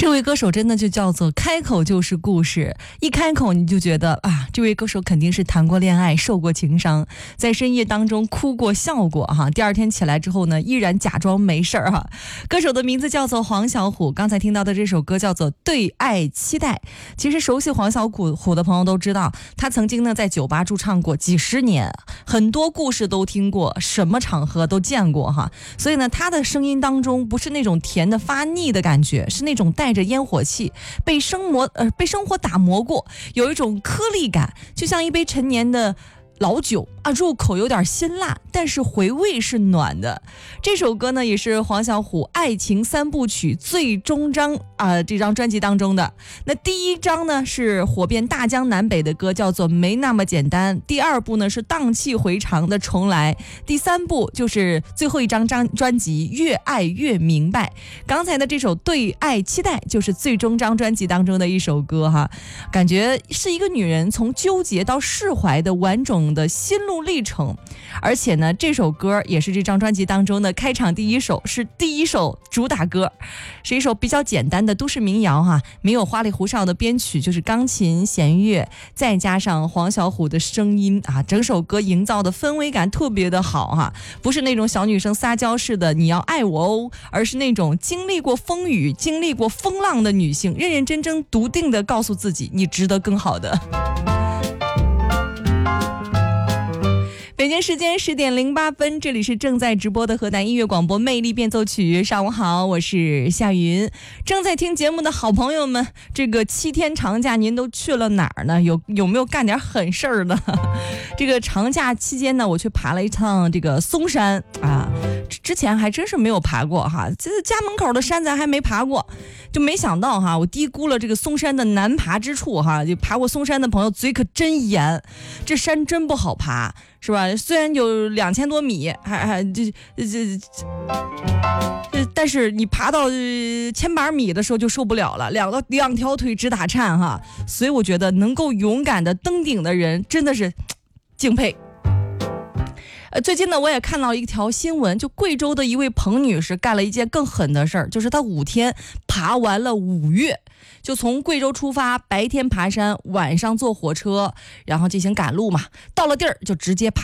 这位歌手真的就叫做开口就是故事，一开口你就觉得啊，这位歌手肯定是谈过恋爱，受过情伤，在深夜当中哭过笑过哈，第二天起来之后呢，依然假装没事儿哈。歌手的名字叫做黄小琥，刚才听到的这首歌叫做《对爱期待》。其实熟悉黄小琥的朋友都知道，他曾经呢在酒吧驻唱过几十年，很多故事都听过，什么场合都见过哈。所以呢，他的声音当中不是那种甜的发腻的感觉，是那种带着烟火气，被生活打磨过，有一种颗粒感，就像一杯陈年的老酒啊，入口有点辛辣，但是回味是暖的。这首歌呢，也是黄小琥爱情三部曲最终章这张专辑当中的。那第一章呢是火遍大江南北的歌，叫做没那么简单。第二部呢是荡气回肠的重来。第三部就是最后一张专辑越爱越明白。刚才的这首对爱期待就是最终章专辑当中的一首歌哈，感觉是一个女人从纠结到释怀的完整的心路历程。而且呢，这首歌也是这张专辑当中的开场第一首，是第一首主打歌，是一首比较简单的都市民谣哈，没有花里胡哨的编曲，就是钢琴弦乐再加上黄小琥的声音啊，整首歌营造的氛围感特别的好哈，不是那种小女生撒娇式的你要爱我哦，而是那种经历过风雨经历过风浪的女性，认认真真笃定的告诉自己你值得更好的。北京时间10点08分，这里是正在直播的河南音乐广播魅力变奏曲。上午好，我是夏云。正在听节目的好朋友们，这个7天长假您都去了哪儿呢？有没有干点狠事儿呢？这个长假期间呢，我去爬了一趟这个嵩山啊，之前还真是没有爬过哈，这家门口的山咱还没爬过，就没想到哈，我低估了这个嵩山的难爬之处哈。就爬过嵩山的朋友嘴可真严，这山真不好爬。是吧？虽然有2000多米，但是你爬到千把米的时候就受不了了，两条腿直打颤哈。所以我觉得能够勇敢的登顶的人真的是敬佩。最近呢，我也看到一条新闻，就贵州的一位彭女士干了一件更狠的事儿，就是她5天爬完了5岳。就从贵州出发，白天爬山，晚上坐火车，然后进行赶路嘛。到了地儿就直接爬